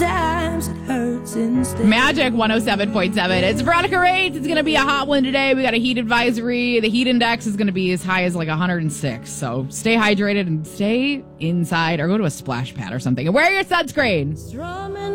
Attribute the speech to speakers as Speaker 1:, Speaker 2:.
Speaker 1: sometimes it hurts instead.
Speaker 2: Magic 107.7. It's Veronica Rage. It's going to be a hot one today. We got a heat advisory. The heat index is going to be as high as like 106. So stay hydrated and stay inside or go to a splash pad or something. And wear your sunscreen.
Speaker 1: Strumming